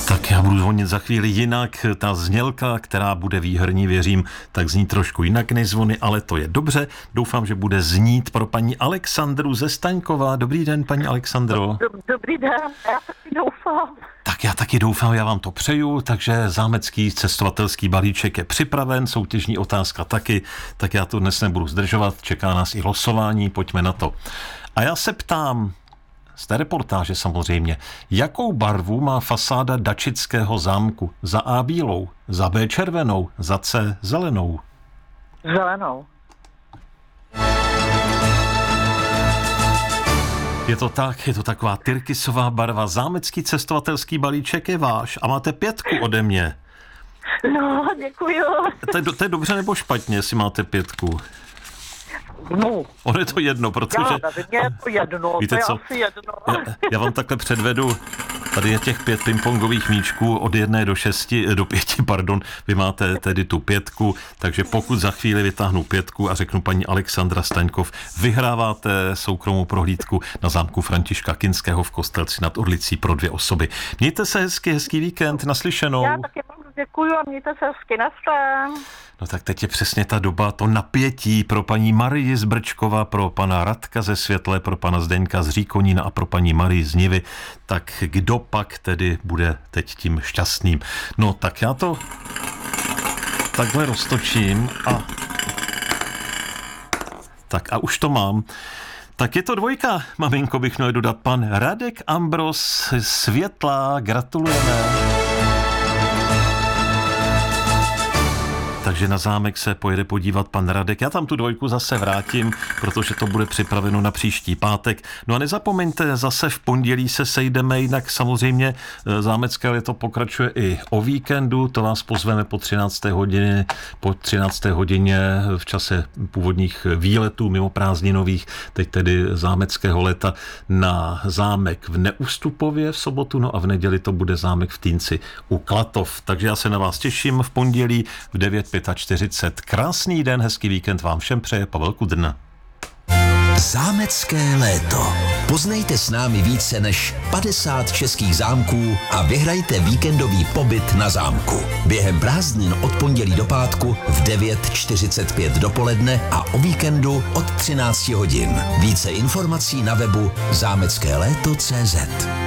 Tak já budu zvonit za chvíli jinak. Ta znělka, která bude výherní, věřím, tak zní trošku jinak než zvony, ale to je dobře. Doufám, že bude znít pro paní Alexandru ze Staňkova. Dobrý den, paní Alexandro. Dobrý den, já taky doufám. Tak já taky doufám, já vám to přeju, takže zámecký cestovatelský balíček je připraven, soutěžní otázka taky, tak já to dnes nebudu zdržovat, čeká nás i losování, pojďme na to. A já se ptám, z té reportáže samozřejmě, jakou barvu má fasáda Dačického zámku? Za A bílou, za B červenou, za C zelenou? Zelenou. Je to tak, je to taková tyrkysová barva. Zámecký cestovatelský balíček je váš a máte 5 ode mě. No, děkuju. To je dobře nebo špatně, jestli máte 5? No. Ono je to jedno, protože... Já nevím, je to jedno, víte to je co? asi jedno. Já vám takhle předvedu, tady je těch 5 pingpongových míčků od 1 do 5, vy máte tedy tu 5, takže pokud za chvíli vytáhnu 5 a řeknu paní Alexandra Staňkov, vyhráváte soukromou prohlídku na zámku Františka Kinského v Kostelci nad Orlicí pro 2 osoby. Mějte se hezký víkend, naslyšenou. Já taky moc děkuju a mějte se hezky, naschle. No tak teď je přesně ta doba, to napětí pro paní Marii z Brčkova, pro pana Radka ze Světle, pro pana Zdeňka z Říkonína a pro paní Marii z Nivy. Tak kdo pak tedy bude teď tím šťastným? No tak já to takhle roztočím a... Tak a už to mám. Tak je to 2, maminko, bych měl dodat. Pan Radek Ambros Světla, gratulujeme. Takže na zámek se pojede podívat pan Radek. Já tam tu 2 zase vrátím, protože to bude připraveno na příští pátek. No a nezapomeňte, zase v pondělí se sejdeme, jinak samozřejmě zámecké léto pokračuje i o víkendu, to vás pozveme po 13. hodině v čase původních výletů mimo prázdninových, teď tedy zámeckého léta na zámek v Neústupově v sobotu, no a v neděli to bude zámek v Týnci u Klatov. Takže já se na vás těším v pondělí v 9:45. Krásný den, hezký víkend vám všem přeje Pavel Kudrna. Zámecké léto. Poznejte s námi více než 50 českých zámků a vyhrajte víkendový pobyt na zámku. Během prázdnin od pondělí do pátku v 9:45 dopoledne a o víkendu od 13 hodin. Více informací na webu zámeckéléto.cz.